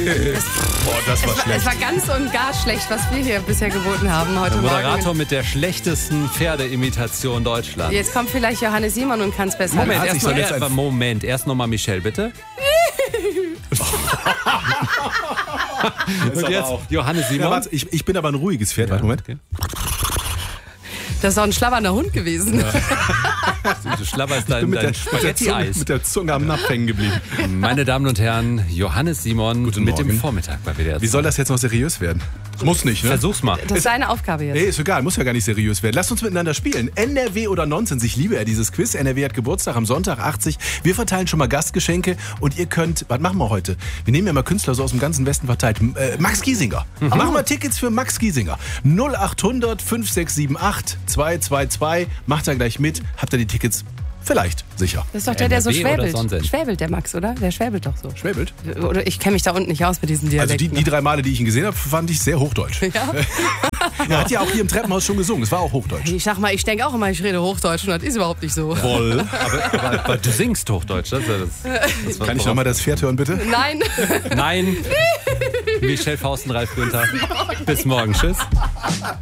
Boah, das war schlecht. Es war ganz und gar schlecht, was wir hier bisher geboten haben heute Der Moderator Morgen. mit der schlechtesten Pferdeimitation Deutschlands. Jetzt kommt vielleicht Johannes Simon und kann es besser. Moment, hat sich so jetzt erst nochmal Michelle, bitte. Und jetzt Johannes Simon. Ja, warte, ich bin aber ein ruhiges Pferd. Warte, Moment. Okay. Das ist doch ein schlabbernder Hund gewesen. Du schlabberst dein Spaghetti-Eis. Mit der Zunge am Napf hängen geblieben. Meine Damen und Herren, Johannes Simon Guten mit dem Morgen. Vormittag bei WDR. Wie soll das jetzt noch seriös werden? Muss nicht, ne? Versuch's mal. Das ist deine Aufgabe jetzt. Nee, ist egal, muss ja gar nicht seriös werden. Lasst uns miteinander spielen. NRW oder Nonsens, ich liebe ja dieses Quiz. NRW hat Geburtstag am Sonntag, 80. Wir verteilen schon mal Gastgeschenke und ihr könnt, was machen wir heute? Wir nehmen ja mal Künstler so aus dem ganzen Westen verteilt. Max Giesinger. Machen wir Tickets für Max Giesinger. 0800 5678 222. Macht da gleich mit. Habt ihr die Tickets? Vielleicht, sicher. Das ist doch der so NRW oder schwäbelt. Sonnensen? Schwäbelt der Max, oder? Der schwäbelt doch so. Schwäbelt? Oder ich kenne mich da unten nicht aus mit diesen Also Dialekten. die 3 Male, die ich ihn gesehen habe, fand ich sehr hochdeutsch. Ja? Er hat ja auch hier im Treppenhaus schon gesungen. Es war auch hochdeutsch. Ich sag mal, ich denke auch immer, ich rede Hochdeutsch und das ist überhaupt nicht so. Voll. Aber du singst Hochdeutsch. Das Kann ich nochmal das Pferd hören, bitte? Nein. Nein. Michelle Fausten, Ralf Günther. Bis morgen. Tschüss.